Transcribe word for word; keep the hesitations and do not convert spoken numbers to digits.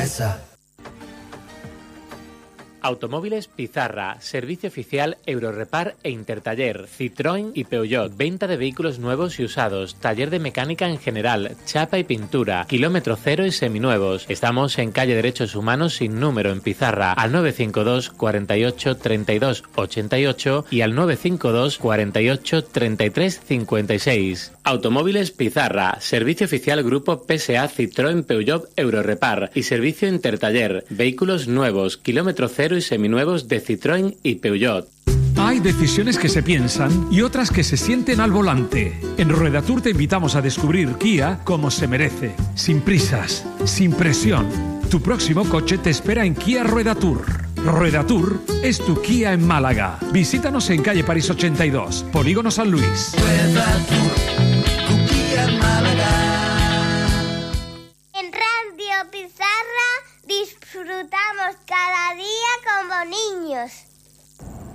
Esa. Automóviles Pizarra, servicio oficial Eurorepar e Intertaller, Citroën y Peugeot, venta de vehículos nuevos y usados, taller de mecánica en general, chapa y pintura, kilómetro cero y seminuevos. Estamos en calle Derechos Humanos sin número en Pizarra, al nueve cinco dos, cuarenta y ocho, treinta y dos, ochenta y ocho y al nueve cinco dos, cuarenta y ocho, treinta y tres, cincuenta y seis. Automóviles Pizarra, servicio oficial Grupo P S A Citroën Peugeot Eurorepar y servicio Intertaller, vehículos nuevos, kilómetro cero y seminuevos de Citroën y Peugeot. Hay decisiones que se piensan y otras que se sienten al volante. En Ruedatur te invitamos a descubrir Kia como se merece, sin prisas, sin presión. Tu próximo coche te espera en Kia Ruedatur. Ruedatur es tu Kia en Málaga. Visítanos en calle París ochenta y dos, Polígono San Luis. Ruedatur, tu Kia en Málaga. En Radio Pizarra disfrutamos cada día como niños.